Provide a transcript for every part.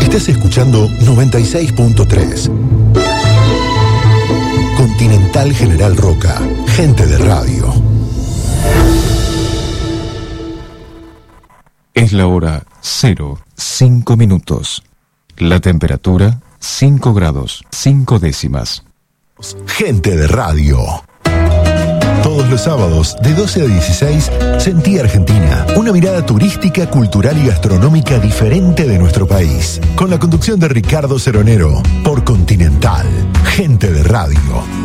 Estás escuchando 96.3. Continental General Roca, gente de radio. Es la hora 05:05. La temperatura 5 grados 5 décimas. Gente de radio. Todos los sábados, de 12 a 16, Sentí Argentina. Una mirada turística, cultural y gastronómica diferente de nuestro país. Con la conducción de Ricardo Ceronero, por Continental. Gente de radio.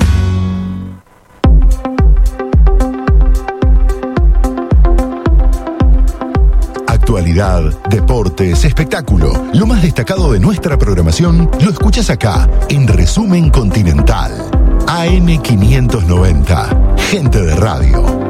Actualidad, deportes, espectáculo. Lo más destacado de nuestra programación lo escuchas acá, en Resumen Continental. AM590. Gente de radio.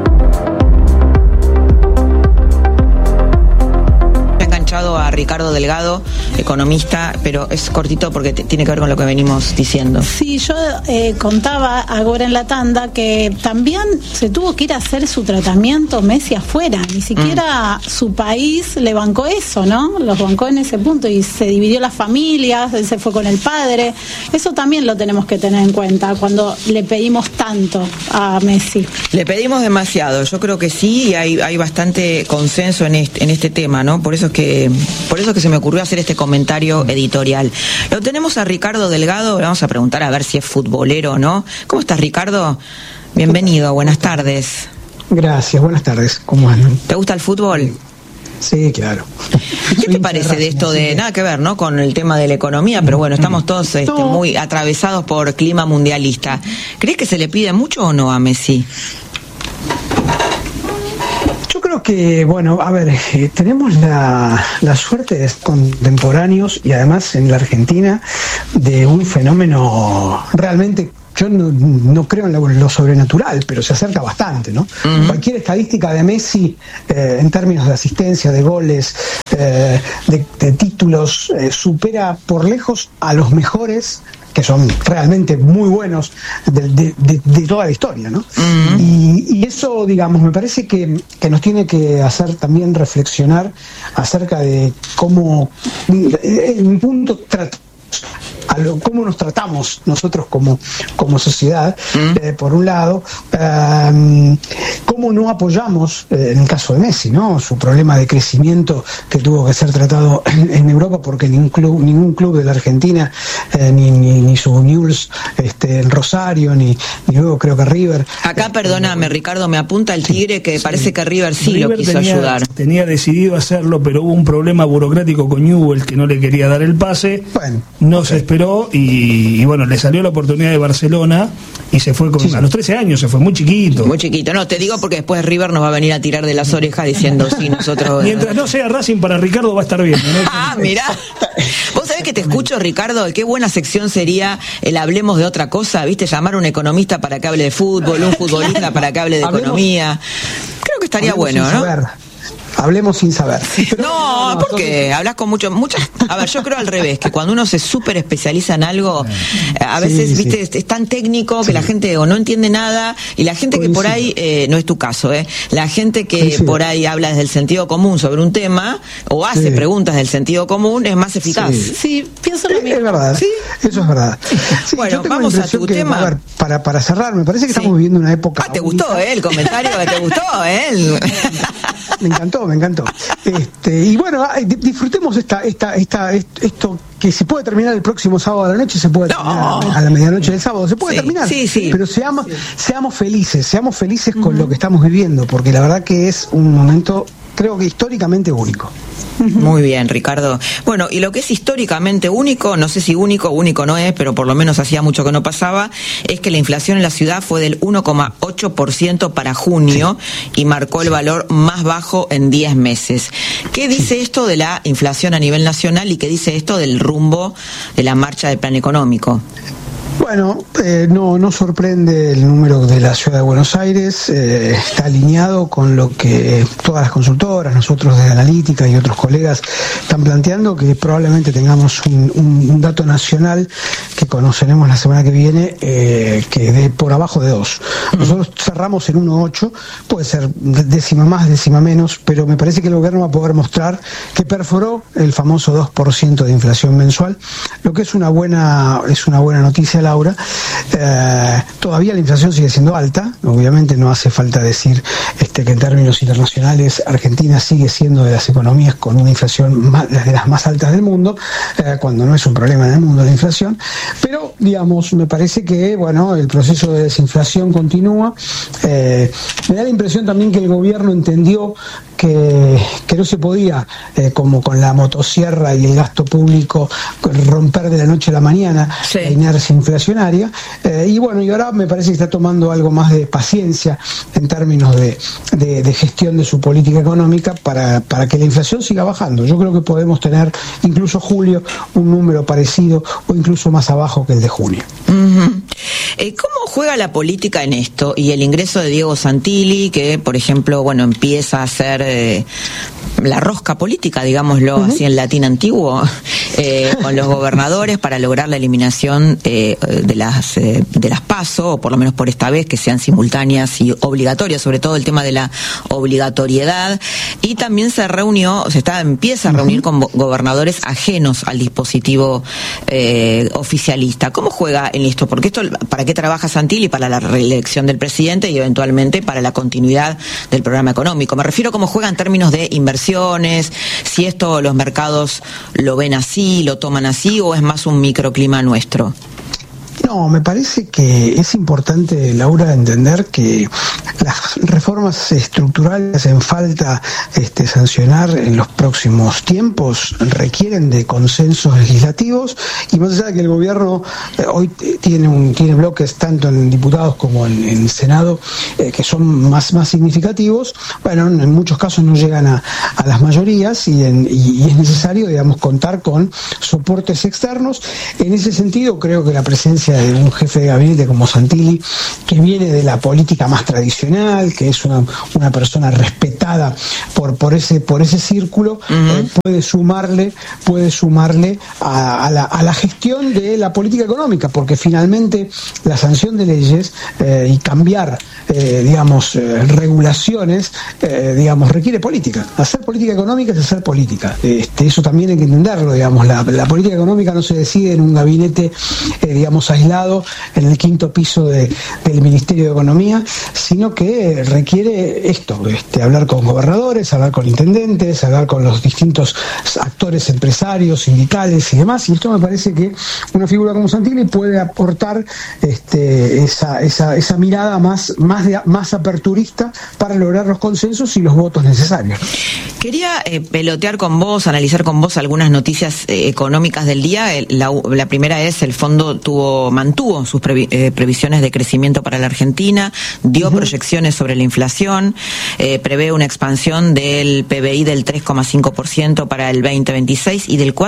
A Ricardo Delgado, economista, pero es cortito porque tiene que ver con lo que venimos diciendo. Sí, yo contaba ahora en la tanda que también se tuvo que ir a hacer su tratamiento Messi afuera, ni siquiera su país le bancó eso, ¿no? Los bancó en ese punto y se dividió las familias, él se fue con el padre. Eso también lo tenemos que tener en cuenta cuando le pedimos tanto a Messi. Le pedimos demasiado, yo creo que sí, y hay bastante consenso en este tema, ¿no? Por eso es que se me ocurrió hacer este comentario editorial. Lo tenemos a Ricardo Delgado, le vamos a preguntar a ver si es futbolero o no. ¿Cómo estás, Ricardo? Bienvenido, buenas tardes. Gracias, buenas tardes. ¿Cómo andan? ¿Te gusta el fútbol? Sí, claro. ¿Qué te parece de esto de nada que ver, ¿no? Con el tema de la economía, pero bueno, estamos todos muy atravesados por clima mundialista. ¿Crees que se le pide mucho o no a Messi? Yo creo que, bueno, a ver, tenemos la suerte de ser contemporáneos y además en la Argentina de un fenómeno realmente. Yo no creo en lo sobrenatural, pero se acerca bastante, ¿no? Uh-huh. Cualquier estadística de Messi, en términos de asistencia, de goles, de títulos, supera por lejos a los mejores, que son realmente muy buenos de toda la historia, ¿no? Uh-huh. Y eso, digamos, me parece que nos tiene que hacer también reflexionar acerca de cómo, en un punto, cómo nos tratamos nosotros como sociedad, por un lado, cómo no apoyamos, en el caso de Messi, ¿no? Su problema de crecimiento que tuvo que ser tratado en Europa porque ningún club de la Argentina, ni su Newell's en Rosario, ni luego creo que River. Acá, perdóname, Ricardo, me apunta el Tigre que parece que River lo quiso ayudar. Tenía decidido hacerlo, pero hubo un problema burocrático con Newell's que no le quería dar el pase. Bueno, no se esperó y bueno, le salió la oportunidad de Barcelona y se fue a los 13 años, se fue muy chiquito. Muy chiquito, no, te digo porque después River nos va a venir a tirar de las orejas diciendo sí, nosotros... Mientras no sea Racing, para Ricardo va a estar bien, ¿no? Ah, mirá. Vos sabés que te escucho, Ricardo, qué buena sección sería el hablemos de otra cosa, ¿viste? Llamar a un economista para que hable de fútbol, un futbolista para que hable de economía. Creo que estaría bueno, ¿no? Hablemos sin saber. No, porque hablas con muchas. A ver, yo creo al revés, que cuando uno se súper especializa en algo, a veces, viste, es tan técnico que la gente o no entiende nada, y la gente que por ahí, no es tu caso, la gente que por ahí habla desde el sentido común sobre un tema, o hace preguntas del sentido común, es más eficaz. Sí, pienso lo mismo. Es verdad, ¿sí? Eso es verdad. Sí, bueno, vamos a tu tema. A ver, para cerrar, me parece que estamos viviendo una época... ¿te gustó, el comentario que te gustó, Me encantó. Y bueno, disfrutemos esto que se puede terminar el próximo sábado a la noche, se puede terminar a la medianoche del sábado, se puede terminar. Sí. Pero seamos felices con lo que estamos viviendo, porque la verdad que es un momento, creo que históricamente único. Muy bien, Ricardo. Bueno, y lo que es históricamente único, no sé si único no es, pero por lo menos hacía mucho que no pasaba, es que la inflación en la ciudad fue del 1,8% para junio y marcó el valor más bajo en 10 meses. ¿Qué dice esto de la inflación a nivel nacional y qué dice esto del rumbo de la marcha del plan económico? Bueno, no sorprende el número de la Ciudad de Buenos Aires, está alineado con lo que todas las consultoras, nosotros de Analítica y otros colegas están planteando, que probablemente tengamos un dato nacional que conoceremos la semana que viene, que dé por abajo de 2. Nosotros cerramos en 1,8, puede ser décima más, décima menos, pero me parece que el gobierno va a poder mostrar que perforó el famoso 2% de inflación mensual, lo que es una buena noticia, Laura. Todavía la inflación sigue siendo alta, obviamente no hace falta decir que en términos internacionales Argentina sigue siendo de las economías con una inflación de las más altas del mundo, cuando no es un problema en el mundo la inflación, pero digamos, me parece que el proceso de desinflación continúa. Me da la impresión también que el gobierno entendió que no se podía, como con la motosierra y el gasto público, romper de la noche a la mañana la inercia inflacionaria, y ahora me parece que está tomando algo más de paciencia en términos de gestión de su política económica para que la inflación siga bajando. Yo creo que podemos tener incluso julio un número parecido o incluso más abajo que el de junio. ¿Cómo juega la política en esto? Y el ingreso de Diego Santilli, que por ejemplo, empieza a hacer la rosca política, digámoslo así en latín antiguo, con los gobernadores para lograr la eliminación de las PASO, o por lo menos por esta vez que sean simultáneas y obligatorias, sobre todo el tema de la obligatoriedad, y también empieza a reunir con gobernadores ajenos al dispositivo oficialista. ¿Cómo juega en esto? Porque esto, ¿para qué trabaja Santilli? Para la reelección del presidente y eventualmente para la continuidad del programa económico. Me refiero a cómo juega en términos de inversiones, si esto los mercados lo ven así, lo toman así, o es más un microclima nuestro. No, me parece que es importante, Laura, entender que las reformas estructurales que hacen falta sancionar en los próximos tiempos requieren de consensos legislativos, y más allá de que el gobierno hoy tiene bloques tanto en diputados como en Senado que son más significativos, en muchos casos no llegan a las mayorías y es necesario, contar con soportes externos. En ese sentido, creo que la presencia de un jefe de gabinete como Santilli, que viene de la política más tradicional, que es una persona respetada por ese círculo, puede sumarle a la gestión de la política económica, porque finalmente la sanción de leyes y cambiar regulaciones requiere política. Hacer política económica es hacer política. Eso también hay que entenderlo. La política económica no se decide en un gabinete aislado en el quinto piso del Ministerio de Economía, sino que requiere esto, hablar con gobernadores, hablar con intendentes, hablar con los distintos actores empresarios, sindicales y demás, y esto me parece que una figura como Santilli puede aportar esa mirada más aperturista para lograr los consensos y los votos necesarios. Quería pelotear con vos, analizar con vos algunas noticias económicas del día. La primera es: el fondo mantuvo sus previsiones de crecimiento para la Argentina, dio proyecciones sobre la inflación, prevé una expansión del PBI del 3,5% para el 2026 y del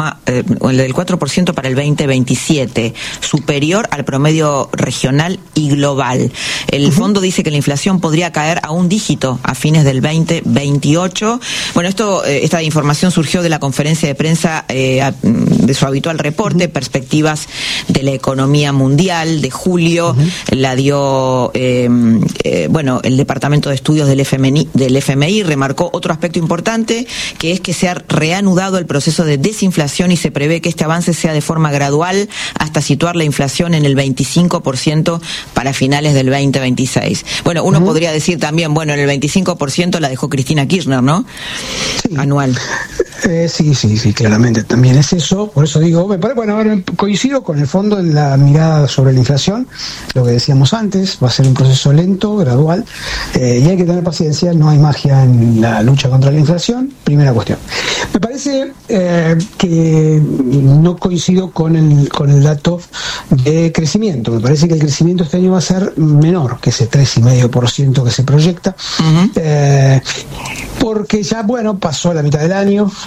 4% para el 2027, superior al promedio regional y global. El fondo dice que la inflación podría caer a un dígito a fines del 2028. Esta información surgió de la conferencia de prensa de su habitual reporte, Perspectivas de la Economía Mundial, de julio. La dio el Departamento de Estudios del FMI remarcó otro aspecto importante, que es que se ha reanudado el proceso de desinflación y se prevé que este avance sea de forma gradual hasta situar la inflación en el 25% para finales del 2026. Uno podría decir también, en el 25% la dejó Cristina Kirchner, ¿no? Sí. Anual. Sí, claramente también es eso. Por eso digo, coincido con el fondo en la mirada sobre la inflación. Lo que decíamos antes, va a ser un proceso lento, gradual, y hay que tener paciencia. No hay magia en la lucha contra la inflación. Primera cuestión. Me parece que no coincido con el dato de crecimiento. Me parece que el crecimiento este año va a ser menor que ese 3,5% que se proyecta, porque ya pasó la mitad del año.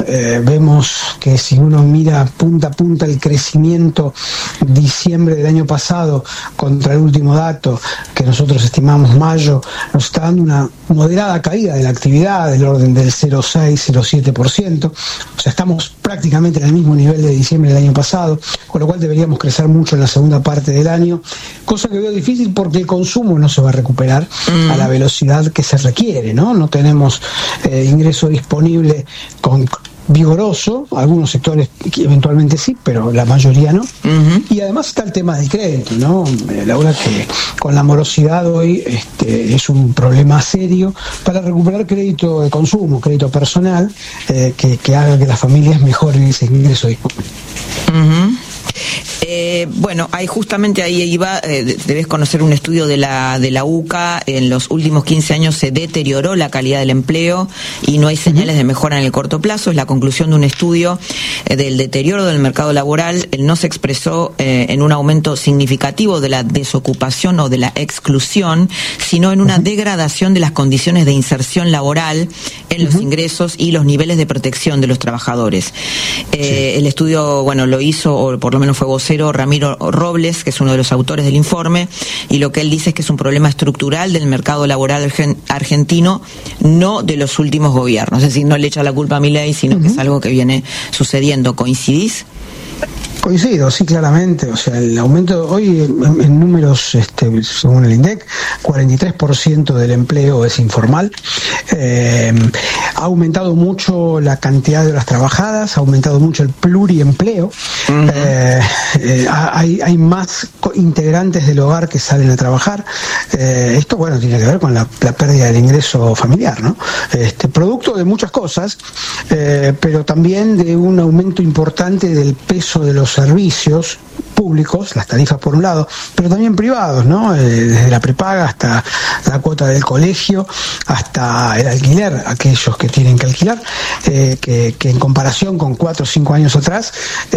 vemos que si uno mira punta a punta el crecimiento diciembre del año pasado contra el último dato que nosotros estimamos mayo, nos está dando una moderada caída de la actividad del orden del 0,6-0,7%, o sea, estamos prácticamente en el mismo nivel de diciembre del año pasado, con lo cual deberíamos crecer mucho en la segunda parte del año, cosa que veo difícil porque el consumo no se va a recuperar a la velocidad que se requiere, ¿no? Tenemos ingreso disponible vigoroso, algunos sectores eventualmente sí, pero la mayoría no. Y además está el tema del crédito, ¿no? La verdad que con la morosidad hoy es un problema serio para recuperar crédito de consumo, crédito personal, que haga que las familias mejoren ese ingreso disponible. Bueno, justamente ahí iba, debes conocer un estudio de la UCA. En los últimos 15 años se deterioró la calidad del empleo y no hay señales de mejora en el corto plazo. Es la conclusión de un estudio del deterioro del mercado laboral. No se expresó en un aumento significativo de la desocupación o de la exclusión, sino en una degradación de las condiciones de inserción laboral en los ingresos y los niveles de protección de los trabajadores. El estudio, lo hizo, o por lo menos fue vocero, Ramiro Robles, que es uno de los autores del informe, y lo que él dice es que es un problema estructural del mercado laboral argentino, no de los últimos gobiernos. Es decir, no le echa la culpa a Milei, sino que es algo que viene sucediendo. ¿Coincidís? Coincido, sí, claramente. O sea, el aumento hoy en números, según el INDEC, 43% del empleo es informal. Ha aumentado mucho la cantidad de horas trabajadas, ha aumentado mucho el pluriempleo. Hay más integrantes del hogar que salen a trabajar. Esto, tiene que ver con la pérdida del ingreso familiar, ¿no? Producto de muchas cosas, pero también de un aumento importante del peso de los servicios públicos, las tarifas por un lado, pero también privados, ¿no? Desde la prepaga hasta la cuota del colegio, hasta el alquiler, aquellos que tienen que alquilar, que en comparación con 4 o 5 años atrás,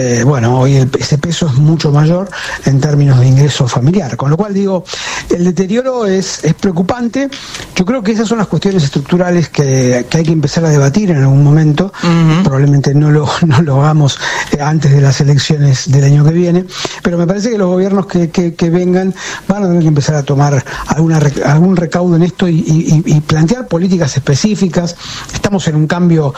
hoy ese peso es mucho mayor en términos de ingreso familiar, con lo cual digo, el deterioro es preocupante. Yo creo que esas son las cuestiones estructurales que hay que empezar a debatir en algún momento. Probablemente no lo hagamos antes de las elecciones del año que viene, pero me parece que los gobiernos que vengan van a tener que empezar a tomar algún recaudo en esto y plantear políticas específicas. Estamos en un cambio,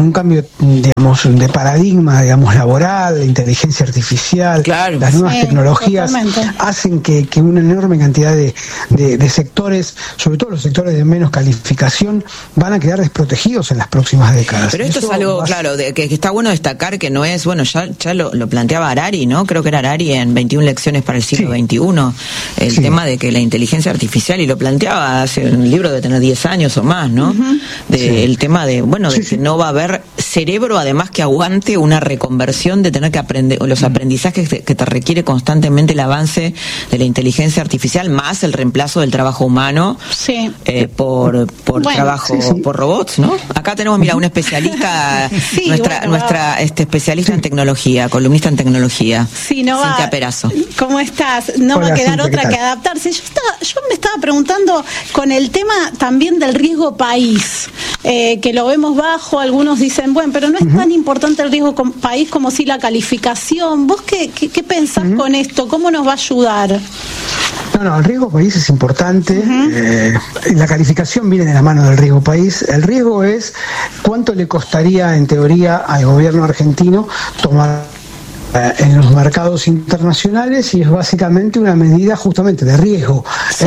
digamos, de paradigma, digamos, laboral, de inteligencia artificial. Claro. Las nuevas tecnologías hacen que una enorme cantidad de sectores, sobre todo los sectores de menos calificación, van a quedar desprotegidos en las próximas décadas. Pero esto es algo, que está bueno destacar, que no es, ya lo planteaba Harari, ¿no? Creo que era Harari en 21 lecciones para el siglo XXI, el tema de que la inteligencia artificial, y lo planteaba hace un libro de tener 10 años o más, ¿no? El tema de que no va a haber cerebro, además, que aguante una reconversión de tener que aprender, o los aprendizajes que te requiere constantemente el avance de la inteligencia artificial, más el reemplazo del trabajo humano por trabajo por robots, ¿no? Acá tenemos, mira, un especialista, nuestra especialista en tecnología, columnista en tecnología. Cintia Perazo. ¿Cómo estás? No va a quedar otra que adaptarse. Yo me estaba preguntando con el tema también del riesgo país, que lo vemos bajo, algunos dicen, pero no es tan importante el riesgo país como si la calificación. ¿Vos qué pensás con esto? ¿Cómo nos va a ayudar? No, el riesgo país es importante. La calificación viene de la mano del riesgo país. El riesgo es cuánto le costaría, en teoría, al gobierno argentino tomar en los mercados internacionales, y es básicamente una medida justamente de riesgo.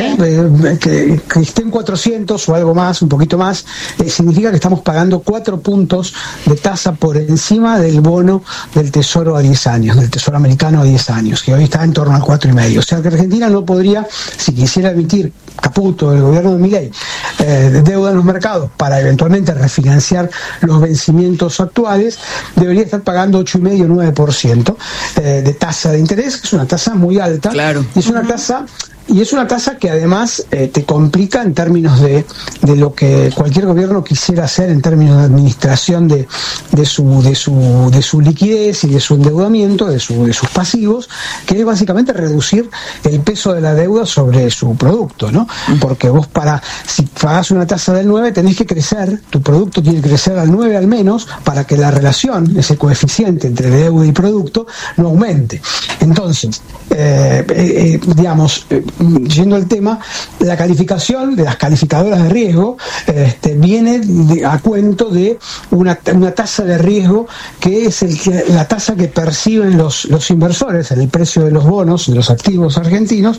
Que esté en 400 o algo más, un poquito más, significa que estamos pagando 4 puntos de tasa por encima del bono del Tesoro a 10 años, del Tesoro americano a 10 años, que hoy está en torno al 4,5. O sea que Argentina no podría, si quisiera emitir Caputo, el gobierno de Milei, deuda en los mercados para eventualmente refinanciar los vencimientos actuales, debería estar pagando 8,5-9% de tasa de interés, que es una tasa muy alta. Claro. Y es una tasa Y es una tasa que además te complica en términos de lo que cualquier gobierno quisiera hacer en términos de administración de su liquidez y de su endeudamiento, de sus pasivos, que es básicamente reducir el peso de la deuda sobre su producto, ¿no? Porque vos si pagás una tasa del 9 tenés que crecer, tu producto tiene que crecer al 9 al menos para que la relación, ese coeficiente entre deuda y producto, no aumente. Entonces, yendo al tema, la calificación de las calificadoras de riesgo viene a cuento de una tasa de riesgo que es la tasa que perciben los inversores en el precio de los bonos, de los activos argentinos,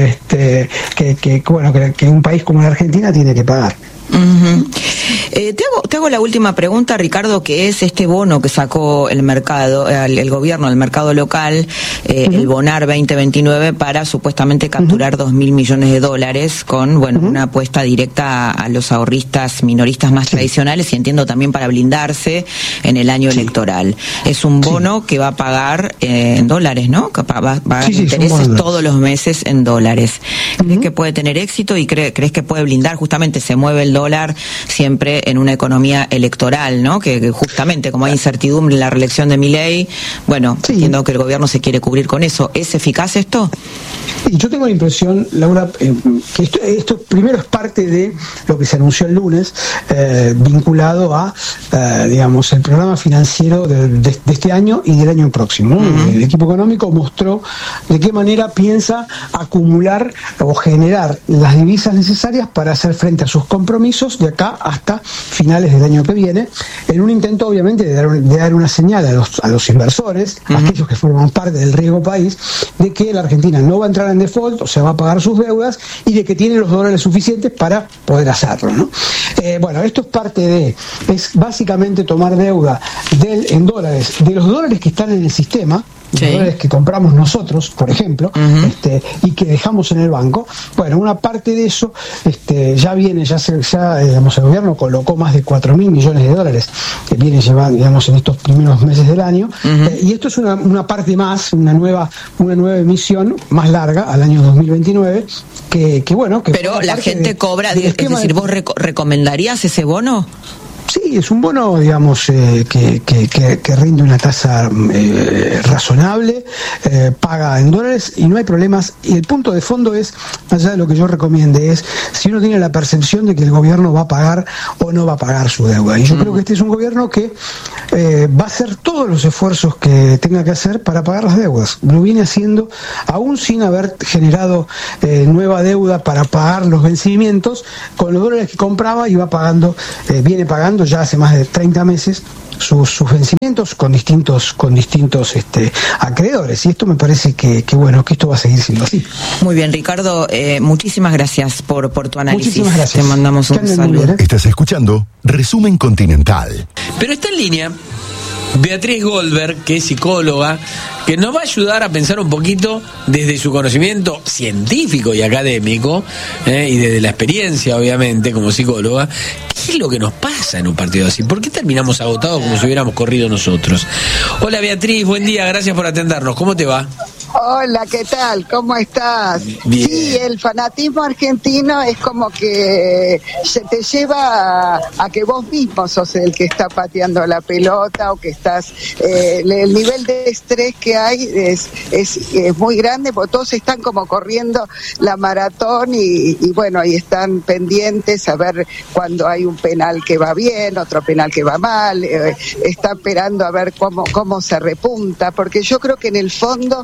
que un país como la Argentina tiene que pagar. Uh-huh. Te hago la última pregunta, Ricardo, que es este bono que sacó el mercado, el gobierno, el mercado local, el Bonar 2029, para supuestamente capturar 2.000 millones de dólares con, una apuesta directa a los ahorristas minoristas más tradicionales, y entiendo también para blindarse en el año electoral. Es un bono que va a pagar en dólares, ¿no? Que va a pagar intereses todos los meses en dólares. ¿Crees que puede tener éxito y crees que puede blindar? Justamente se mueve el dólar siempre en una economía electoral, ¿no? Que justamente como hay incertidumbre en la reelección de Milei, entiendo que el gobierno se quiere cubrir con eso. ¿Es eficaz esto? Y yo tengo la impresión, Laura, que esto primero es parte de lo que se anunció el lunes, vinculado a, el programa financiero de este año y del año próximo, ¿no? El equipo económico mostró de qué manera piensa acumular o generar las divisas necesarias para hacer frente a sus compromisos de acá hasta finales del año que viene, en un intento obviamente de dar una señal a los inversores, aquellos que forman parte del riesgo país, de que la Argentina no va a entrar en default, o sea, va a pagar sus deudas, y de que tiene los dólares suficientes para poder hacerlo, ¿no? Esto es básicamente tomar deuda en dólares, de los dólares que están en el sistema, los dólares que compramos nosotros, por ejemplo, y que dejamos en el banco. Una parte de eso ya viene, el gobierno colocó más de 4.000 millones de dólares que viene llevando, en estos primeros meses del año, y esto es una parte más, una nueva emisión más larga al año 2029, pero la gente cobra, es decir, ¿vos recomendarías ese bono? Sí, es un bono, que rinde una tasa razonable, paga en dólares y no hay problemas. Y el punto de fondo es, más allá de lo que yo recomiende, es si uno tiene la percepción de que el gobierno va a pagar o no va a pagar su deuda. Y yo creo que este es un gobierno que va a hacer todos los esfuerzos que tenga que hacer para pagar las deudas. Lo viene haciendo aún sin haber generado nueva deuda para pagar los vencimientos. Con los dólares que compraba viene pagando ya hace más de 30 meses sus vencimientos con distintos acreedores, y esto me parece que esto va a seguir siendo así. Muy bien, Ricardo, muchísimas gracias por tu análisis. Muchísimas gracias. Te mandamos un saludo. Estás escuchando Resumen Continental. Pero está en línea Beatriz Goldberg, que es psicóloga, que nos va a ayudar a pensar un poquito desde su conocimiento científico y académico, y desde la experiencia, obviamente, como psicóloga, qué es lo que nos pasa en un partido así. ¿Por qué terminamos agotados como si hubiéramos corrido nosotros? Hola Beatriz, buen día, gracias por atendernos. ¿Cómo te va? Hola, ¿qué tal? ¿Cómo estás? Bien. Sí, el fanatismo argentino es como que se te lleva a que vos mismo sos el que está pateando la pelota, o que estás... el nivel de estrés que hay es muy grande, porque todos están como corriendo la maratón y están pendientes a ver cuando hay un penal que va bien, otro penal que va mal, está esperando a ver cómo se repunta, porque yo creo que en el fondo...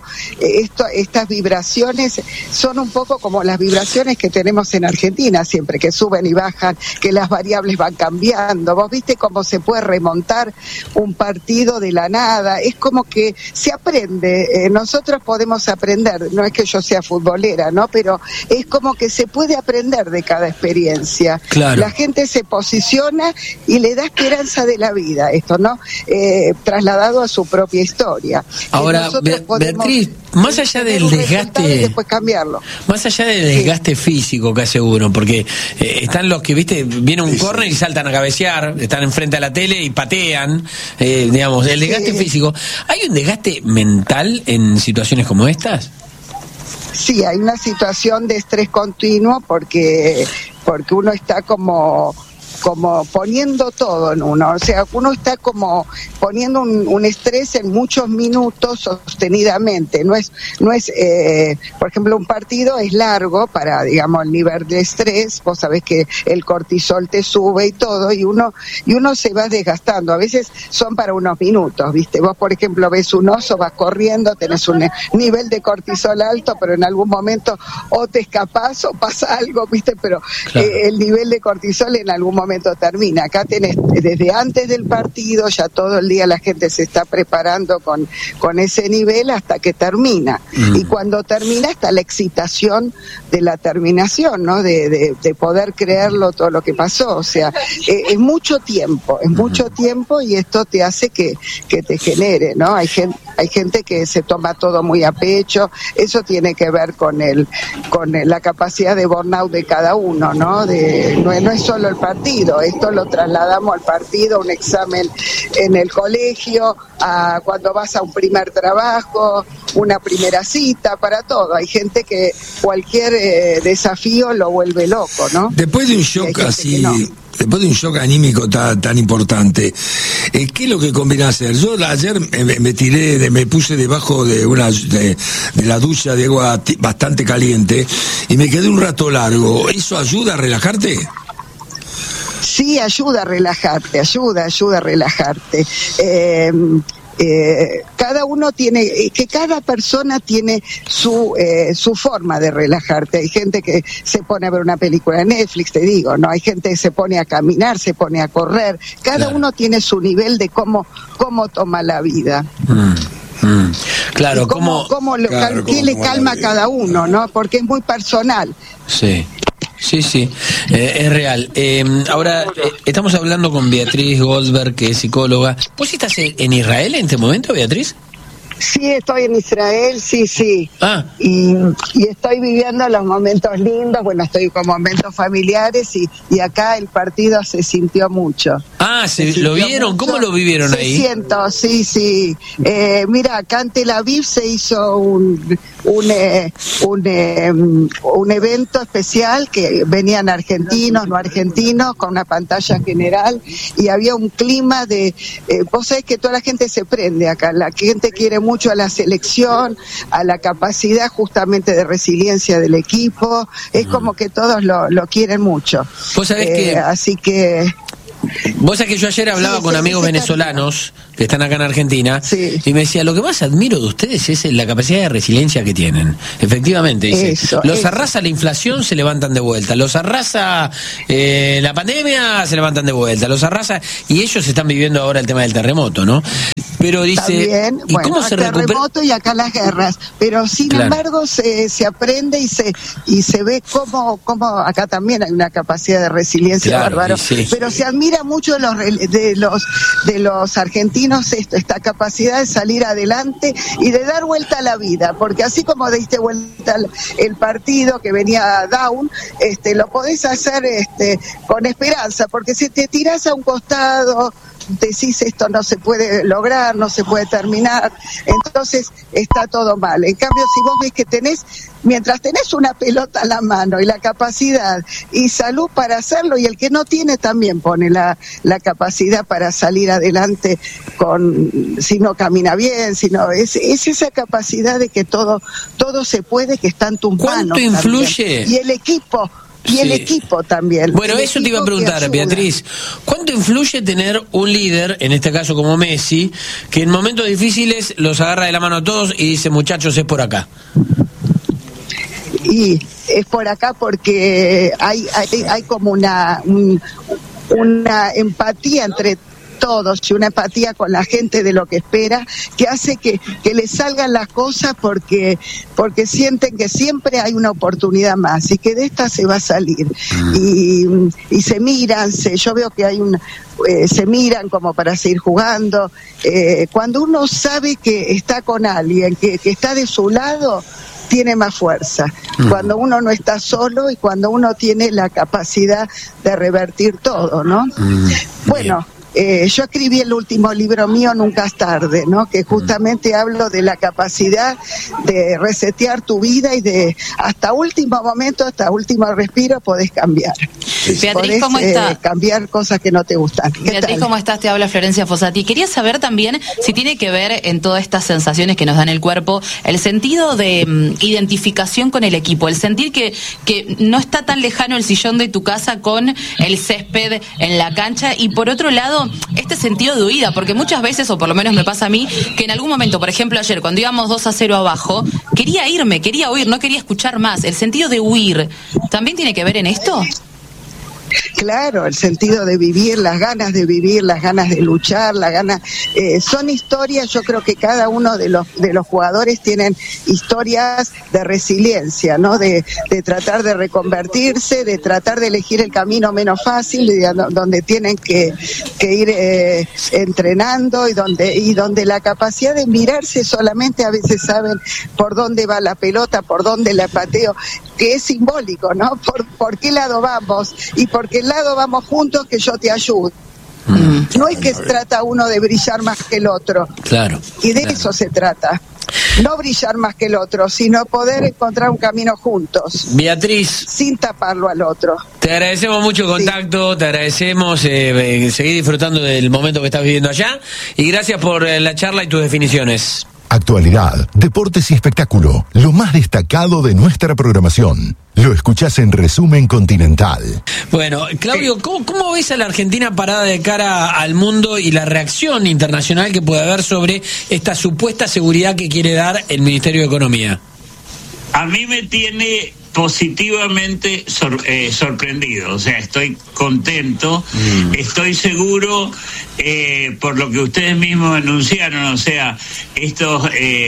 estas vibraciones son un poco como las vibraciones que tenemos en Argentina siempre, que suben y bajan, que las variables van cambiando. Vos viste cómo se puede remontar un partido de la nada, es como que se aprende, nosotros podemos aprender, no es que yo sea futbolera, ¿no? Pero es como que se puede aprender de cada experiencia. Claro. La gente se posiciona y le da esperanza de la vida, esto, ¿no? Trasladado a su propia historia. Ahora, Beatriz, más allá del desgaste, y después cambiarlo. Más allá del desgaste físico que hace uno, porque están los que, viene un córner y saltan a cabecear, están enfrente a la tele y patean, el desgaste físico. ¿Hay un desgaste mental en situaciones como estas? Sí, hay una situación de estrés continuo porque uno está como poniendo todo en uno, o sea, uno está como poniendo un estrés en muchos minutos sostenidamente, no es por ejemplo, un partido es largo para, digamos, el nivel de estrés, vos sabés que el cortisol te sube y todo, y uno se va desgastando, a veces son para unos minutos, ¿viste? Vos, por ejemplo, ves un oso, vas corriendo, tenés un nivel de cortisol alto, pero en algún momento o te escapás o pasa algo, ¿viste? Pero claro, el nivel de cortisol en algún momento termina. Acá tenés desde antes del partido, ya todo el día la gente se está preparando con ese nivel hasta que termina. Y cuando termina está la excitación de la terminación, ¿no? De poder creerlo todo lo que pasó. O sea, es mucho tiempo y esto te hace que te genere, ¿no? Hay gente que se toma todo muy a pecho, eso tiene que ver con la capacidad de burnout de cada uno, ¿no? No es solo el partido, esto lo trasladamos al partido, un examen en el colegio, a cuando vas a un primer trabajo, una primera cita, para todo. Hay gente que cualquier desafío lo vuelve loco, ¿no? Después de un shock así... No. Después de un shock anímico tan importante, ¿qué es lo que conviene hacer? Yo ayer me puse debajo de la ducha de agua bastante caliente y me quedé un rato largo. ¿Eso ayuda a relajarte? Sí, ayuda a relajarte, ayuda a relajarte. Cada uno cada persona tiene su forma de relajarte. Hay gente que se pone a ver una película de Netflix, te digo, ¿no? Hay gente que se pone a caminar, se pone a correr. Cada uno tiene su nivel de cómo toma la vida. Claro, ¿qué le calma a cada uno, ¿no? Porque es muy personal. Sí. Sí, es real. Ahora, estamos hablando con Beatriz Goldberg, que es psicóloga. ¿Vos estás en Israel en este momento, Beatriz? Sí, estoy en Israel, sí. Ah. Y estoy viviendo los momentos lindos, bueno, estoy con momentos familiares y acá el partido se sintió mucho. Ah, ¿lo vieron? Mucho. ¿Cómo lo vivieron ahí? Sí. Mira, acá en Tel Aviv se hizo un evento especial que venían argentinos, no argentinos, con una pantalla general y había un clima de... vos sabés que toda la gente se prende acá, la gente quiere mucho a la selección, a la capacidad justamente de resiliencia del equipo, es como que todos lo quieren mucho. Vos sabés que... Así que... Vos sabés que yo ayer hablaba con amigos venezolanos que están acá en Argentina y me decía, lo que más admiro de ustedes es la capacidad de resiliencia que tienen. Efectivamente, dice, los arrasa la inflación, se levantan de vuelta, los arrasa la pandemia, se levantan de vuelta, los arrasa, y ellos están viviendo ahora el tema del terremoto, ¿no? Pero dice, también, ¿y cómo se recupera? Terremoto y acá las guerras, pero sin embargo se aprende y se ve cómo acá también hay una capacidad de resiliencia bárbaro, pero se admira mucho de los argentinos esta capacidad de salir adelante y de dar vuelta a la vida, porque así como diste vuelta el partido que venía down, lo podés hacer con esperanza, porque si te tirás a un costado, decís esto no se puede lograr, no se puede terminar, entonces está todo mal. En cambio, si vos ves que mientras tenés una pelota en la mano y la capacidad y salud para hacerlo, y el que no tiene también pone la capacidad para salir adelante si no camina bien, es esa capacidad de que todo se puede, que está en tus manos. ¿Cuánto influye? También. Y el equipo. Y el equipo también. Bueno, eso te iba a preguntar, Beatriz. ¿Cuánto influye tener un líder, en este caso como Messi, que en momentos difíciles los agarra de la mano a todos y dice, muchachos, es por acá? Y es por acá porque hay como una empatía entre todos y una empatía con la gente de lo que espera, que hace que les salgan las cosas porque sienten que siempre hay una oportunidad más y que de esta se va a salir. Y se miran, yo veo que hay se miran como para seguir jugando. Cuando uno sabe que está con alguien, que está de su lado, tiene más fuerza. Cuando uno no está solo y cuando uno tiene la capacidad de revertir todo, ¿no? Bueno, yo escribí el último libro mío, Nunca es tarde, ¿no? Que justamente hablo de la capacidad de resetear tu vida y de hasta último momento, hasta último respiro podés cambiar. Beatriz, podés, ¿cómo está? Cambiar cosas que no te gustan. Beatriz, ¿cómo estás? Te habla Florencia Fossati. Quería saber también si tiene que ver en todas estas sensaciones que nos dan el cuerpo, el sentido de identificación con el equipo, el sentir que no está tan lejano el sillón de tu casa con el césped en la cancha, y por otro lado, este sentido de huida, porque muchas veces, o por lo menos me pasa a mí, que en algún momento, por ejemplo ayer, cuando íbamos 2-0 abajo, quería irme, quería huir, no quería escuchar más. El sentido de huir, ¿también tiene que ver en esto? Claro, el sentido de vivir, las ganas de vivir, las ganas de luchar, las ganas, son historias. Yo creo que cada uno de los jugadores tienen historias de resiliencia, ¿no? De tratar de reconvertirse, de tratar de elegir el camino menos fácil, donde tienen que ir entrenando y donde la capacidad de mirarse solamente, a veces saben por dónde va la pelota, por dónde la pateo, que es simbólico, ¿no? Por qué lado vamos y por qué lado vamos juntos, que yo te ayudo. No es que se trata uno de brillar más que el otro. Claro. Y de eso se trata. No brillar más que el otro, sino poder encontrar un camino juntos. Beatriz, sin taparlo al otro. Te agradecemos mucho el contacto, te agradecemos seguir disfrutando del momento que estás viviendo allá, y gracias por la charla y tus definiciones. Actualidad, deportes y espectáculo, lo más destacado de nuestra programación. Lo escuchás en Resumen Continental. Bueno, Claudio, ¿cómo ves a la Argentina parada de cara al mundo y la reacción internacional que puede haber sobre esta supuesta seguridad que quiere dar el Ministerio de Economía? A mí me tiene positivamente sorprendido, o sea, estoy contento, estoy seguro, por lo que ustedes mismos anunciaron, o sea, estos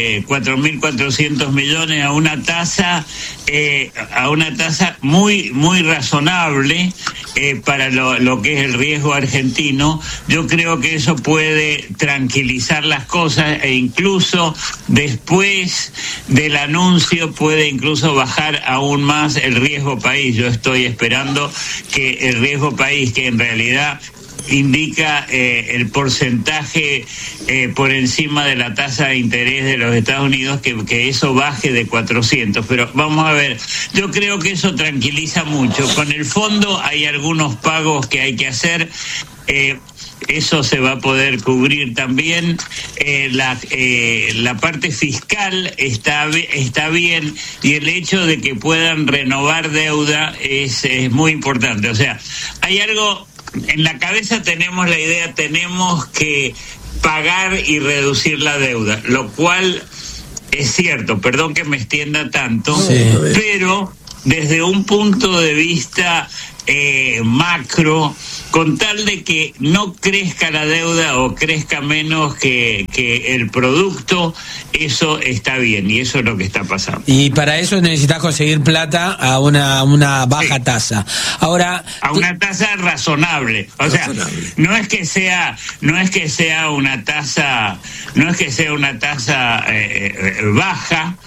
4.400 millones a una tasa muy muy razonable para lo que es el riesgo argentino. Yo creo que eso puede tranquilizar las cosas, e incluso después del anuncio puede incluso bajar aún más el riesgo país. Yo estoy esperando que el riesgo país, que en realidad indica el porcentaje por encima de la tasa de interés de los Estados Unidos, que eso baje de 400, pero vamos a ver, yo creo que eso tranquiliza mucho. Con el fondo hay algunos pagos que hay que hacer, eso se va a poder cubrir también. La parte fiscal está bien, y el hecho de que puedan renovar deuda es muy importante. O sea, hay algo en la cabeza, tenemos la idea, tenemos que pagar y reducir la deuda, lo cual es cierto, perdón que me extienda tanto, pero desde un punto de vista macro, con tal de que no crezca la deuda o crezca menos que el producto, eso está bien, y eso es lo que está pasando. Y para eso necesitas conseguir plata a una baja tasa. Ahora, a una tasa razonable. O sea, no es que sea una tasa baja,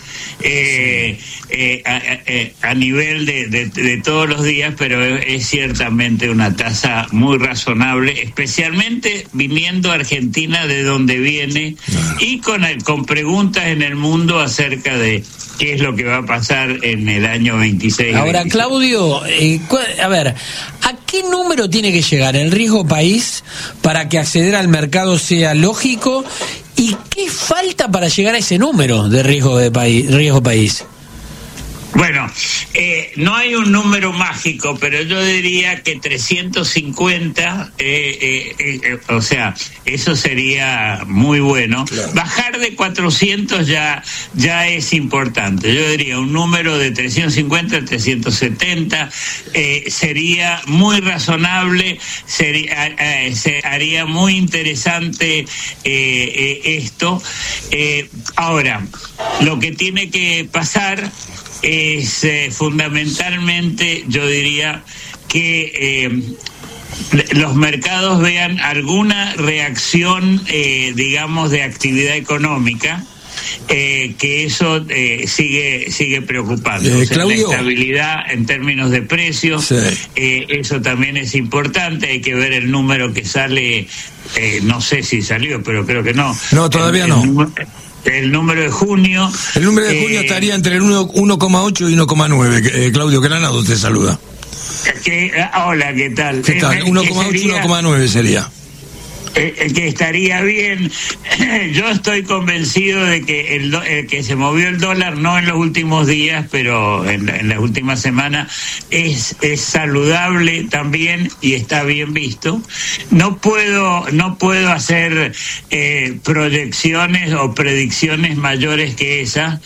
a nivel de todos los días, pero es ciertamente una tasa muy razonable, especialmente viniendo a Argentina de donde viene, y con preguntas en el mundo acerca de qué es lo que va a pasar en el año 26. Ahora, 26. Claudio, a ver, ¿a qué número tiene que llegar el riesgo país para que acceder al mercado sea lógico? ¿Y qué falta para llegar a ese número de riesgo país? Bueno, no hay un número mágico, pero yo diría que 350, o sea, eso sería muy bueno. Claro. Bajar de 400 ya es importante. Yo diría un número de 350, 370 sería muy razonable, se haría muy interesante esto. Ahora, lo que tiene que pasar es fundamentalmente, yo diría, que los mercados vean alguna reacción, digamos, de actividad económica, que eso sigue preocupando. O sea, Claudio, la estabilidad en términos de precios, sí. Eso también es importante. Hay que ver el número que sale, no sé si salió, pero creo que no. No, todavía no. El número de junio. El número de junio estaría entre el 1,8 y 1,9. Claudio Granado te saluda. Hola, ¿qué tal? ¿Qué tal? 1,8 y 1,9 sería. Que estaría bien. Yo estoy convencido de que que se movió el dólar, no en los últimos días, pero en las últimas semanas, es saludable también y está bien visto. No puedo hacer proyecciones o predicciones mayores que esas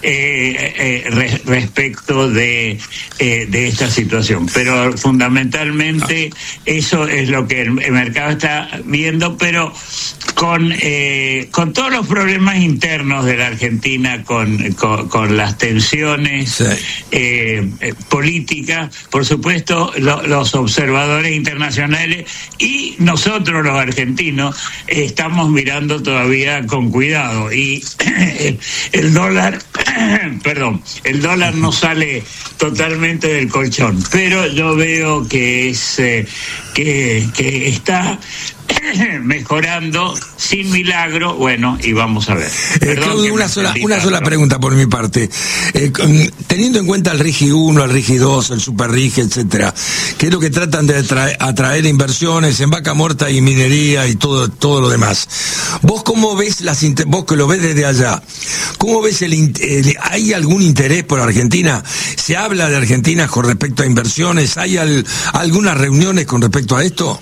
respecto de esta situación, pero fundamentalmente eso es lo que el mercado está viendo, pero con todos los problemas internos de la Argentina, con las tensiones políticas, por supuesto los observadores internacionales y nosotros los argentinos estamos mirando todavía con cuidado, y el dólar no sale totalmente del colchón, pero yo veo que está mejorando sin milagro. Bueno, y vamos a ver. Claudio, una sola pregunta por mi parte. Teniendo en cuenta el RIGI 1, el RIGI 2, el Super RIGI, etcétera, que es lo que tratan de atraer inversiones en vaca muerta y minería y todo lo demás. ¿Vos cómo ves vos que lo ves desde allá? ¿Cómo ves hay algún interés por Argentina? ¿Se habla de Argentina con respecto a inversiones? ¿Hay algunas reuniones con respecto a esto?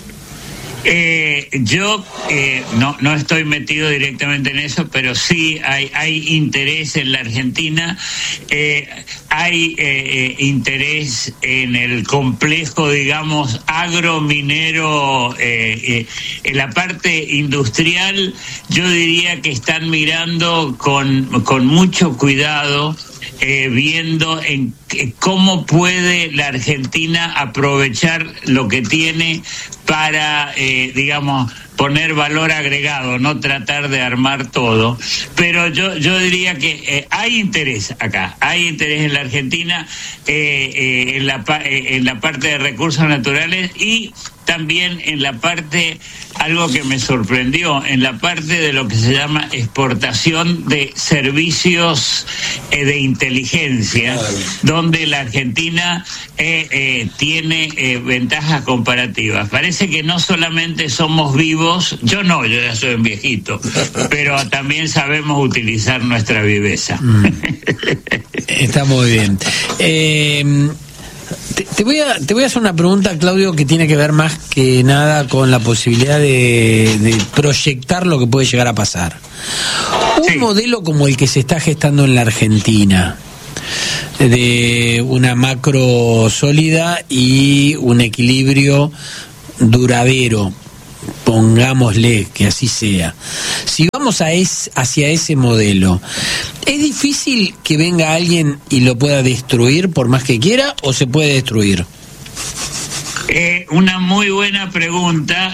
Yo no estoy metido directamente en eso, pero sí hay interés en la Argentina, hay interés en el complejo, digamos, agrominero, en la parte industrial. Yo diría que están mirando con mucho cuidado, viendo en cómo puede la Argentina aprovechar lo que tiene para, digamos, poner valor agregado, no tratar de armar todo. Pero yo diría que hay interés acá, hay interés en la Argentina, en la parte de recursos naturales, y también en la parte, algo que me sorprendió, en la parte de lo que se llama exportación de servicios de inteligencia, donde la Argentina tiene ventajas comparativas. Parece que no solamente somos vivos, yo ya soy un viejito, pero también sabemos utilizar nuestra viveza. Está muy bien. Te voy a hacer una pregunta, Claudio, que tiene que ver más que nada con la posibilidad de proyectar lo que puede llegar a pasar. Un modelo como el que se está gestando en la Argentina, de una macro sólida y un equilibrio duradero, pongámosle que así sea. Si vamos hacia ese modelo, ¿es difícil que venga alguien y lo pueda destruir por más que quiera, o se puede destruir? Una muy buena pregunta.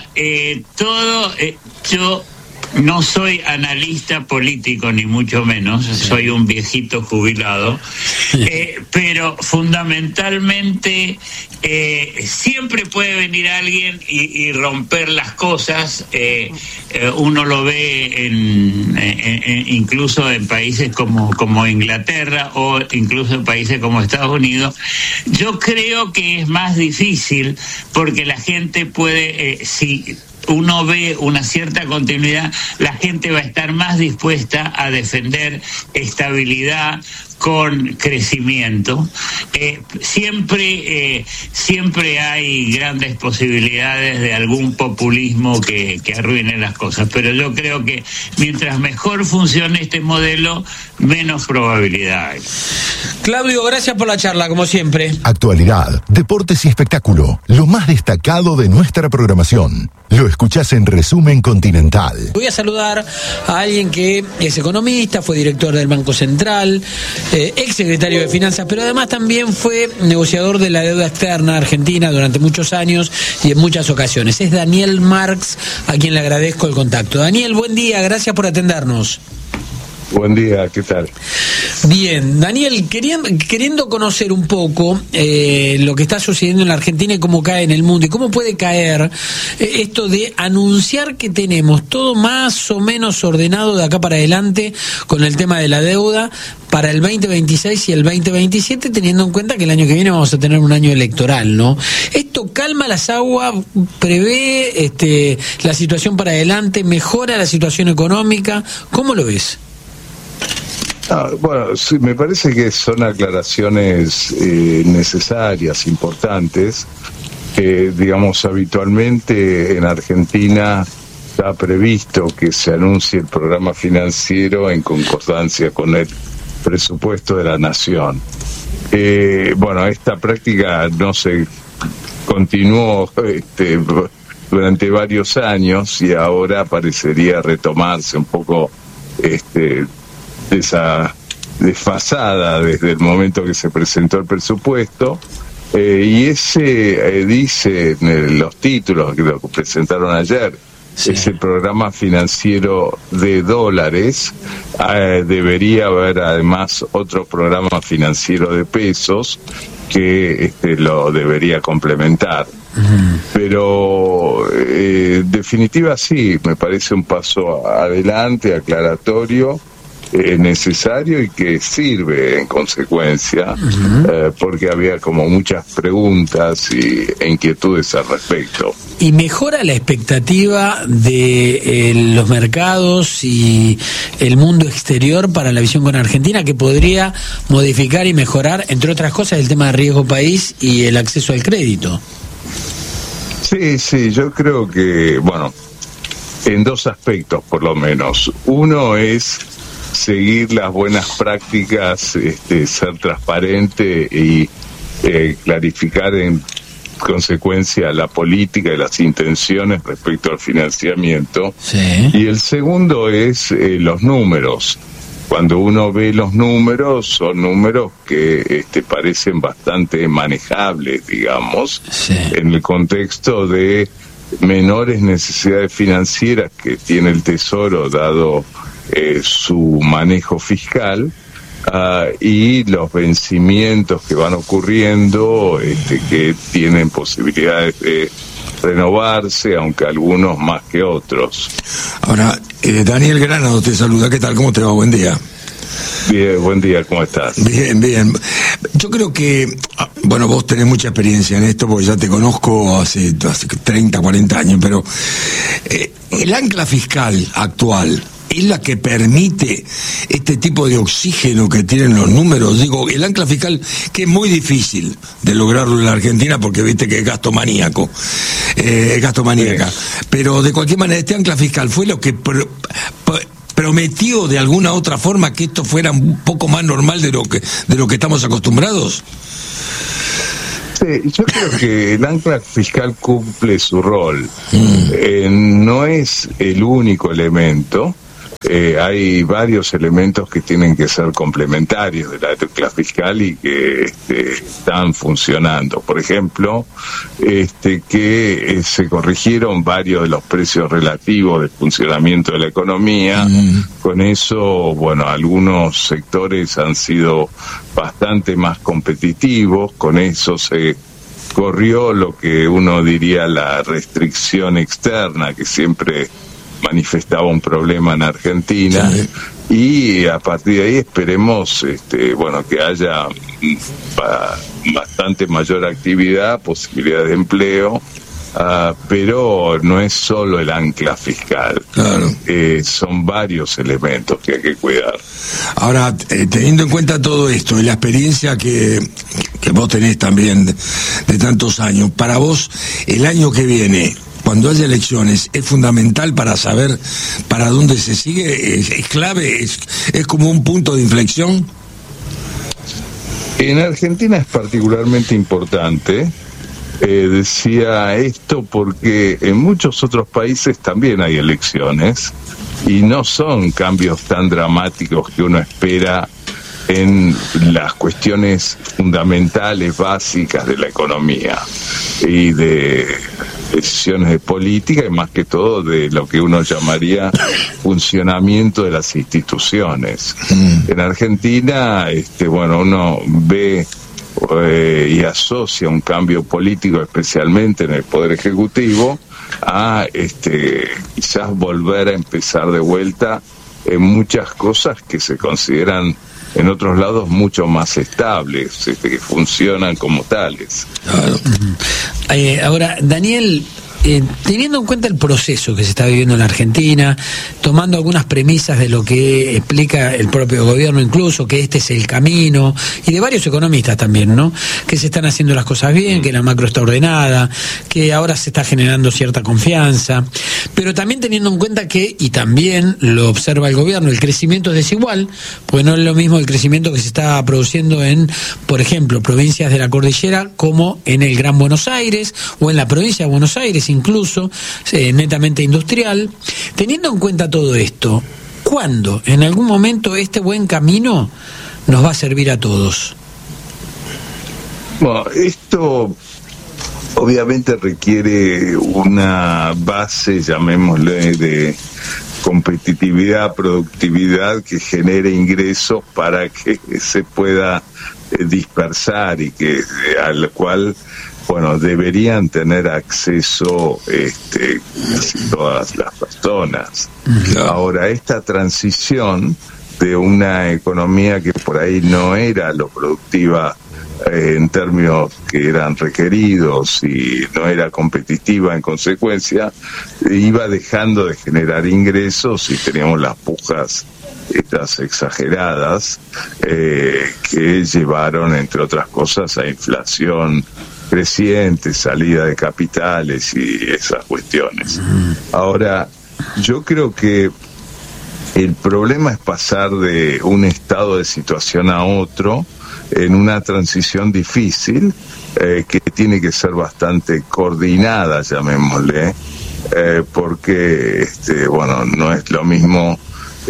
Yo no soy analista político, ni mucho menos, soy un viejito jubilado, pero fundamentalmente siempre puede venir alguien y romper las cosas. Uno lo ve incluso en países como Inglaterra, o incluso en países como Estados Unidos. Yo creo que es más difícil porque la gente puede, si uno ve una cierta continuidad, la gente va a estar más dispuesta a defender estabilidad con crecimiento. Siempre hay grandes posibilidades de algún populismo que arruine las cosas, pero yo creo que mientras mejor funcione este modelo, menos probabilidad hay. Claudio, gracias por la charla, como siempre. Actualidad, deportes y espectáculo, lo más destacado de nuestra programación. Lo escuchás en Resumen Continental. Voy a saludar a alguien que es economista, fue director del Banco Central, ex secretario de Finanzas, pero además también fue negociador de la deuda externa argentina durante muchos años y en muchas ocasiones. Es Daniel Marx, a quien le agradezco el contacto. Daniel, buen día, gracias por atendernos. Buen día, ¿qué tal? Bien, Daniel, queriendo conocer un poco lo que está sucediendo en la Argentina y cómo cae en el mundo y cómo puede caer esto de anunciar que tenemos todo más o menos ordenado de acá para adelante con el tema de la deuda para el 2026 y el 2027, teniendo en cuenta que el año que viene vamos a tener un año electoral, ¿no? ¿Esto calma las aguas, prevé la situación para adelante, mejora la situación económica? ¿Cómo lo ves? Bueno, sí, me parece que son aclaraciones necesarias, importantes, que digamos habitualmente en Argentina está previsto que se anuncie el programa financiero en concordancia con el presupuesto de la Nación. Bueno, esta práctica no se continuó durante varios años y ahora parecería retomarse un poco esa desfasada desde el momento que se presentó el presupuesto, y ese dice en los títulos que lo presentaron ayer, sí, ese programa financiero de dólares, debería haber además otro programa financiero de pesos que lo debería complementar. Pero en definitiva sí, me parece un paso adelante, aclaratorio, necesario y que sirve en consecuencia, porque había como muchas preguntas e inquietudes al respecto. ¿Y mejora la expectativa de los mercados y el mundo exterior para la visión con Argentina, que podría modificar y mejorar, entre otras cosas, el tema de riesgo país y el acceso al crédito? Sí, yo creo que, bueno, en dos aspectos por lo menos. Uno es seguir las buenas prácticas, ser transparente y clarificar en consecuencia la política y las intenciones respecto al financiamiento. Sí. Y el segundo es los números. Cuando uno ve los números, son números que parecen bastante manejables, digamos, sí, en el contexto de menores necesidades financieras que tiene el Tesoro dado su manejo fiscal, y los vencimientos que van ocurriendo, que tienen posibilidades de renovarse, aunque algunos más que otros. Ahora, Daniel Granado te saluda, ¿qué tal? ¿Cómo te va? Buen día. Bien, buen día, ¿cómo estás? Bien. Yo creo que, bueno, vos tenés mucha experiencia en esto, porque ya te conozco hace 30, 40 años, pero el ancla fiscal actual es la que permite este tipo de oxígeno que tienen los números. Digo, el ancla fiscal, que es muy difícil de lograrlo en la Argentina, porque viste que es gasto maníaca. Pero de cualquier manera, este ancla fiscal fue lo que prometió de alguna otra forma que esto fuera un poco más normal de lo que estamos acostumbrados. Sí, yo creo que el ancla fiscal cumple su rol. No es el único elemento. Hay varios elementos que tienen que ser complementarios de la ancla fiscal y que están funcionando. Por ejemplo, que se corrigieron varios de los precios relativos del funcionamiento de la economía. Con eso, bueno, algunos sectores han sido bastante más competitivos. Con eso se corrió lo que uno diría la restricción externa, que siempre manifestaba un problema en Argentina, sí, y a partir de ahí esperemos que haya bastante mayor actividad, posibilidades de empleo, pero no es solo el ancla fiscal, claro, son varios elementos que hay que cuidar. Ahora, teniendo en cuenta todo esto y la experiencia que vos tenés también de tantos años, para vos el año que viene, cuando haya elecciones, es fundamental para saber para dónde se sigue, es clave, es como un punto de inflexión. En Argentina es particularmente importante, decía esto porque en muchos otros países también hay elecciones y no son cambios tan dramáticos que uno espera en las cuestiones fundamentales, básicas de la economía y de decisiones de política y más que todo de lo que uno llamaría funcionamiento de las instituciones. En Argentina, bueno, uno ve y asocia un cambio político, especialmente en el Poder Ejecutivo, a quizás volver a empezar de vuelta en muchas cosas que se consideran en otros lados mucho más estables, que funcionan como tales. Claro. Ahora, Daniel, teniendo en cuenta el proceso que se está viviendo en la Argentina, tomando algunas premisas de lo que explica el propio gobierno incluso, que este es el camino, y de varios economistas también, ¿no? Que se están haciendo las cosas bien, que la macro está ordenada, que ahora se está generando cierta confianza, pero también teniendo en cuenta que, y también lo observa el gobierno, el crecimiento es desigual, pues no es lo mismo el crecimiento que se está produciendo en, por ejemplo, provincias de la cordillera como en el Gran Buenos Aires o en la provincia de Buenos Aires, incluso netamente industrial. Teniendo en cuenta todo esto, ¿cuándo, en algún momento, este buen camino nos va a servir a todos? Bueno, esto obviamente requiere una base, llamémosle, de competitividad, productividad que genere ingresos para que se pueda dispersar y que al cual, bueno, deberían tener acceso casi todas las personas. Ahora, esta transición de una economía que por ahí no era lo productiva en términos que eran requeridos y no era competitiva en consecuencia, iba dejando de generar ingresos y teníamos las pujas estas exageradas que llevaron, entre otras cosas, a inflación creciente, salida de capitales y esas cuestiones. Ahora, yo creo que el problema es pasar de un estado de situación a otro en una transición difícil que tiene que ser bastante coordinada, llamémosle, porque bueno, no es lo mismo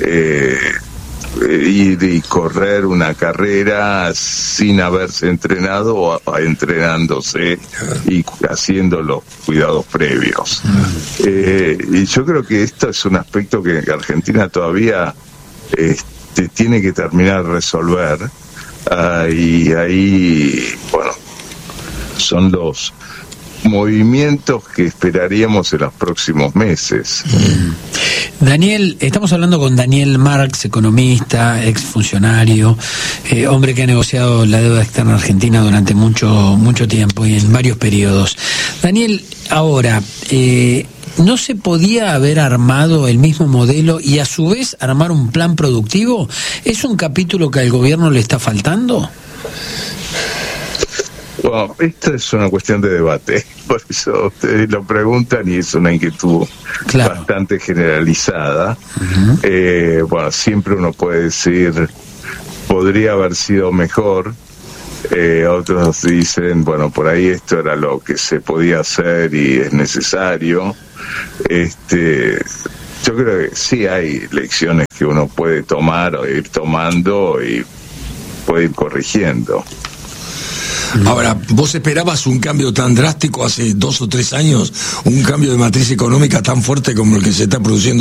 ir y correr una carrera sin haberse entrenado o entrenándose y haciendo los cuidados previos. Y yo creo que esto es un aspecto que Argentina todavía tiene que terminar de resolver, y ahí, bueno, son los movimientos que esperaríamos en los próximos meses. Daniel, estamos hablando con Daniel Marx, economista, exfuncionario, hombre que ha negociado la deuda externa argentina durante mucho tiempo y en varios periodos. Daniel, ahora, ¿no se podía haber armado el mismo modelo y a su vez armar un plan productivo? ¿Es un capítulo que al gobierno le está faltando? Bueno, esto es una cuestión de debate, por eso ustedes lo preguntan y es una inquietud bastante generalizada. Bueno, siempre uno puede decir, podría haber sido mejor. Otros dicen, bueno, por ahí esto era lo que se podía hacer y es necesario. Yo creo que sí hay lecciones que uno puede tomar o ir tomando y puede ir corrigiendo. Ahora, ¿vos esperabas un cambio tan drástico hace 2 o 3 años? ¿Un cambio de matriz económica tan fuerte como el que se está produciendo